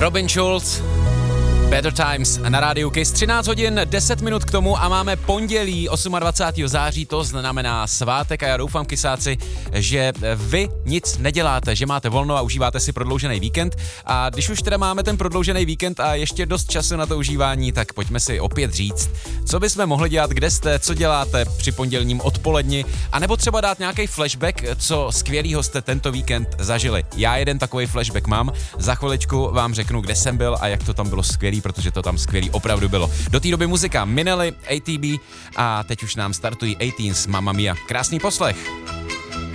Robin Schulz, Better Times na rádiu Kiss. 13 hodin 10 minut k tomu a máme pondělí 28. září, to znamená svátek a já doufám, kysáci, že vy nic neděláte, že máte volno a užíváte si prodloužený víkend. A když už teda máme ten prodloužený víkend a ještě dost času na to užívání, tak pojďme si opět říct, co bychom mohli dělat, kde jste, co děláte při pondělním odpoledni, anebo třeba dát nějaký flashback, co skvělýho jste tento víkend zažili. Já jeden takový flashback mám, za chviličku vám řeknu, kde jsem byl a jak to tam bylo skvělý, protože to tam skvělý opravdu bylo. Do té doby muzika Minelly, ATB a teď už nám startují 18 Mamma Mia. Krásný poslech.